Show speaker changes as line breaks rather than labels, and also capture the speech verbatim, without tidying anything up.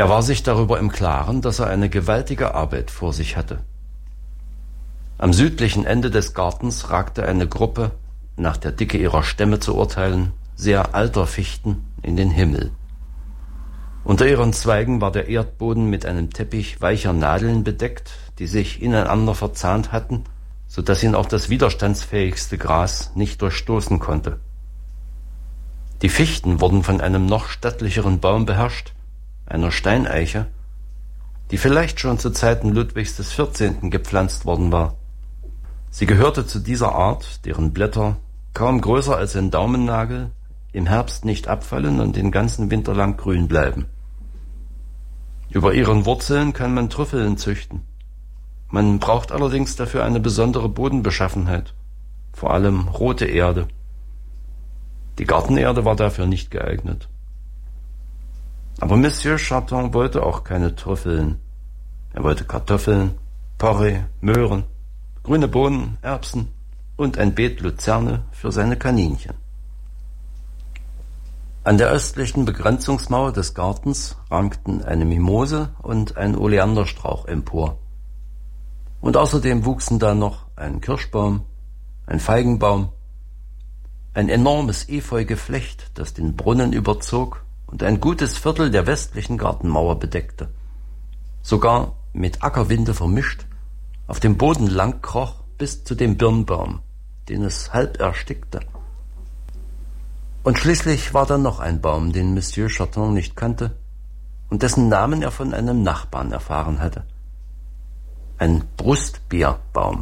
Er war sich darüber im Klaren, dass er eine gewaltige Arbeit vor sich hatte. Am südlichen Ende des Gartens ragte eine Gruppe, nach der Dicke ihrer Stämme zu urteilen, sehr alter Fichten in den Himmel. Unter ihren Zweigen war der Erdboden mit einem Teppich weicher Nadeln bedeckt, die sich ineinander verzahnt hatten, so dass ihn auch das widerstandsfähigste Gras nicht durchstoßen konnte. Die Fichten wurden von einem noch stattlicheren Baum beherrscht, einer Steineiche, die vielleicht schon zu Zeiten Ludwigs des Vierzehnten gepflanzt worden war. Sie gehörte zu dieser Art, deren Blätter, kaum größer als ein Daumennagel, im Herbst nicht abfallen und den ganzen Winter lang grün bleiben. Über ihren Wurzeln kann man Trüffeln züchten. Man braucht allerdings dafür eine besondere Bodenbeschaffenheit, vor allem rote Erde. Die Gartenerde war dafür nicht geeignet. Aber Monsieur Charton wollte auch keine Trüffeln. Er wollte Kartoffeln, Porree, Möhren, grüne Bohnen, Erbsen und ein Beet Luzerne für seine Kaninchen. An der östlichen Begrenzungsmauer des Gartens rankten eine Mimose und ein Oleanderstrauch empor. Und außerdem wuchsen da noch ein Kirschbaum, ein Feigenbaum, ein enormes Efeugeflecht, das den Brunnen überzog und ein gutes Viertel der westlichen Gartenmauer bedeckte. Sogar mit Ackerwinde vermischt, auf dem Boden lang kroch bis zu dem Birnbaum, den es halb erstickte. Und schließlich war da noch ein Baum, den Monsieur Charton nicht kannte und dessen Namen er von einem Nachbarn erfahren hatte. Ein Brustbeerbaum.